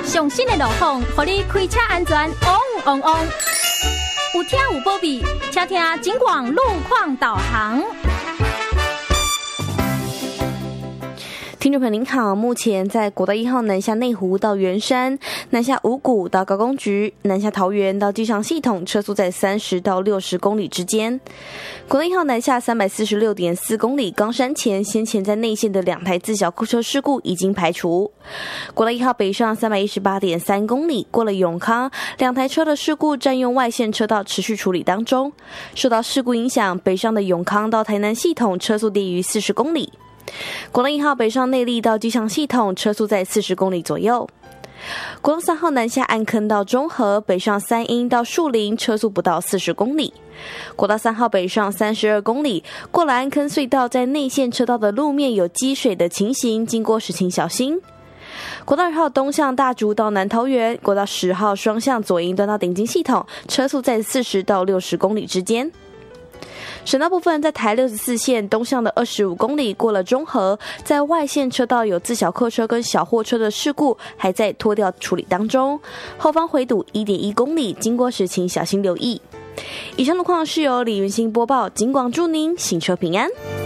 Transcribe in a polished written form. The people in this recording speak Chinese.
上新的路况，让你开车安全旺旺旺。有听有保庇，请听警广路况导航。 听众朋友您好，目前在国道1号南下内湖到圆山、南下五股到高工局、南下桃园到机场系统车速在30到60公里之间。国道1号南下346.4公里，冈山前先前在内线的2台自小客车事故已经排除。国道1号北上318.3公里，过了永康，2台车的事故占用外线车道持续处理当中。受到事故影响，北上的永康到台南系统车速低于40公里。国道1号北上内壢到机场系统车速在40公里左右。国道3号南下安坑到中和，北上三鶯到树林车速不到40公里。国道3号北上32公里，过了安坑隧道，在内线车道的路面有积水的情形，经过时请小心。国道2号东向大竹到南桃园，国道10号双向左营端到顶金系统车速在40到60公里之间。省道部分，在台64线东向的25公里过了中和，在外线车道有自小客车跟小货车的事故还在拖吊处理当中，后方回堵 1.1 公里，经过时请小心留意。以上路况是由李云兴播报，警广祝您行车平安。